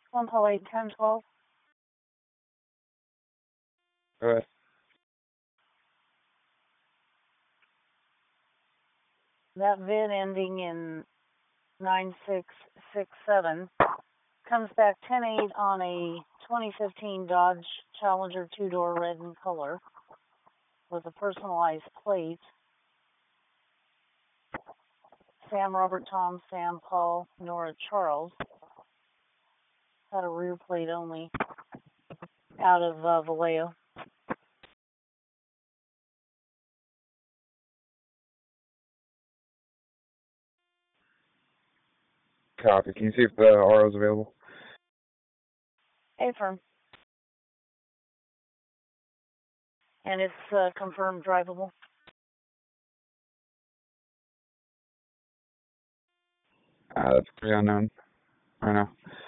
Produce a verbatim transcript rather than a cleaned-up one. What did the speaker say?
one call eight ten twelve. Go ahead. That V I N ending in nine six six seven comes back ten eight on a twenty fifteen Dodge Challenger two-door red in color with a personalized plate. Sam, Robert, Tom, Sam, Paul, Nora, Charles. Had a rear plate only out of uh, Vallejo. Copy. Can you see if the R O is available? Affirm. And it's uh, confirmed drivable. Uh, that's pretty unknown right now.